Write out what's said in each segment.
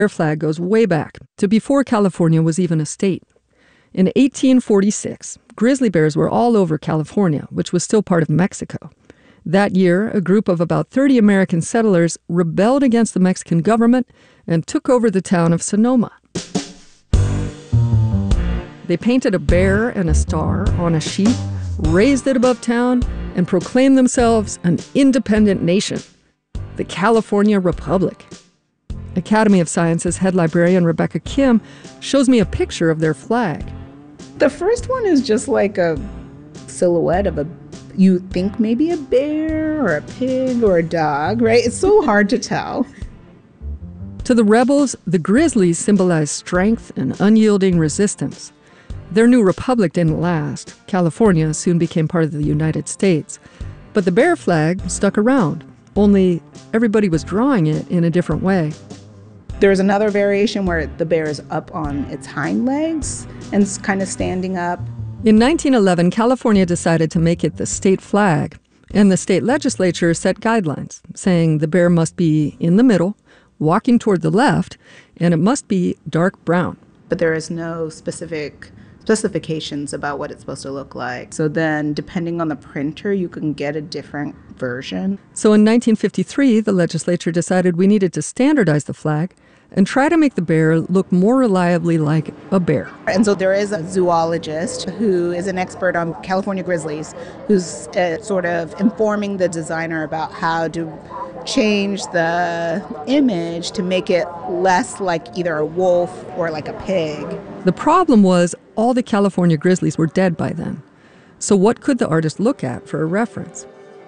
bear flag goes way back to before California was even a state. In 1846, grizzly bears were all over California, which was still part of Mexico. That year, a group of about 30 American settlers rebelled against the Mexican government and took over the town of Sonoma. They painted a bear and a star on a sheet, raised it above town, and proclaimed themselves an independent nation, the California Republic. Academy of Sciences head librarian Rebecca Kim shows me a picture of their flag. The first one is just like a silhouette of you think maybe a bear or a pig or a dog, right? It's so hard to tell. To the rebels, the grizzlies symbolized strength and unyielding resistance. Their new republic didn't last. California soon became part of the United States. But the bear flag stuck around, only everybody was drawing it in a different way. There's another variation where the bear is up on its hind legs and it's kind of standing up. In 1911, California decided to make it the state flag, and the state legislature set guidelines, saying the bear must be in the middle, walking toward the left, and it must be dark brown. But there is no specifications about what it's supposed to look like. So then, depending on the printer, you can get a different version. So in 1953, the legislature decided we needed to standardize the flag and try to make the bear look more reliably like a bear. And so there is a zoologist who is an expert on California grizzlies who's sort of informing the designer about how to change the image to make it less like either a wolf or like a pig. The problem was all the California grizzlies were dead by then. So what could the artist look at for a reference?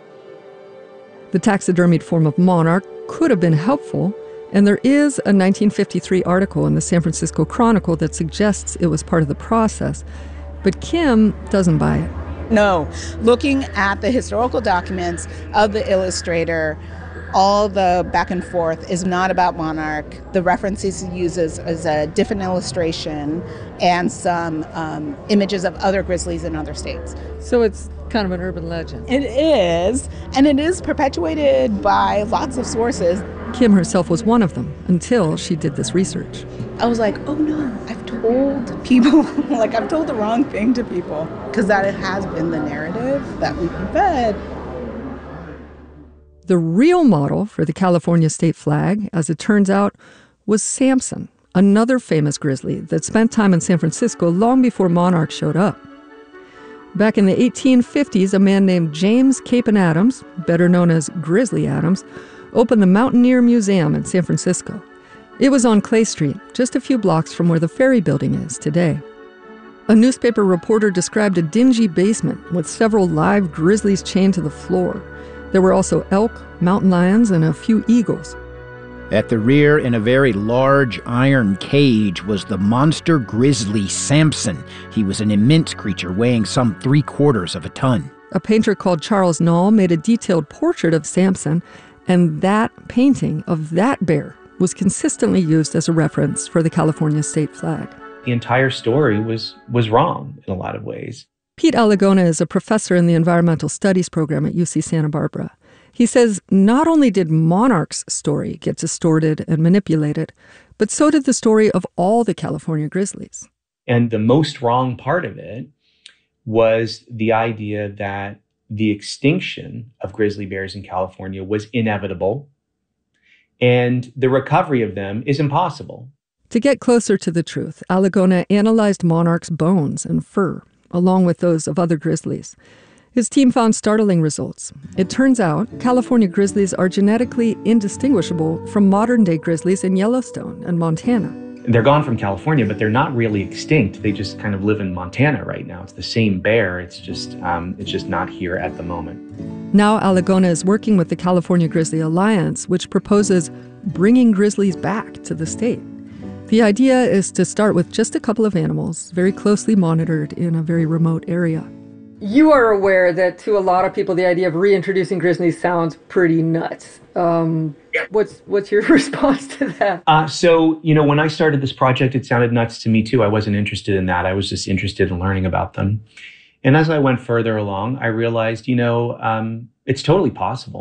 The taxidermied form of monarch could have been helpful, and there is a 1953 article in the San Francisco Chronicle that suggests it was part of the process. But Kim doesn't buy it. No. Looking at the historical documents of the illustrator, all the back and forth is not about monarch. The references he uses is a different illustration and some images of other grizzlies in other states. So it's kind of an urban legend. It is, and it is perpetuated by lots of sources. Kim herself was one of them until she did this research. I was like, oh no, I've told people, like I've told the wrong thing to people, because that it has been the narrative that we've been fed. The real model for the California state flag, as it turns out, was Samson, another famous grizzly that spent time in San Francisco long before Monarch showed up. Back in the 1850s, a man named James Capen Adams, better known as Grizzly Adams, opened the Mountaineer Museum in San Francisco. It was on Clay Street, just a few blocks from where the Ferry Building is today. A newspaper reporter described a dingy basement with several live grizzlies chained to the floor. There were also elk, mountain lions, and a few eagles. At the rear, in a very large iron cage, was the monster grizzly Samson. He was an immense creature weighing some 3/4 of a ton. A painter called Charles Knoll made a detailed portrait of Samson, and that painting of that bear was consistently used as a reference for the California state flag. The entire story was wrong in a lot of ways. Pete Alagona is a professor in the environmental studies program at UC Santa Barbara. He says not only did Monarch's story get distorted and manipulated, but so did the story of all the California grizzlies. And the most wrong part of it was the idea that the extinction of grizzly bears in California was inevitable, and the recovery of them is impossible. To get closer to the truth, Alagona analyzed Monarch's bones and fur, along with those of other grizzlies. His team found startling results. It turns out California grizzlies are genetically indistinguishable from modern-day grizzlies in Yellowstone and Montana. They're gone from California, but they're not really extinct. They just kind of live in Montana right now. It's the same bear. It's just not here at the moment. Now Alagona is working with the California Grizzly Alliance, which proposes bringing grizzlies back to the state. The idea is to start with just a couple of animals, very closely monitored in a very remote area. You are aware that to a lot of people, the idea of reintroducing grizzlies sounds pretty nuts. Yeah. What's your response to that? So, when I started this project, it sounded nuts to me too. I wasn't interested in that. I was just interested in learning about them. And as I went further along, I realized, it's totally possible.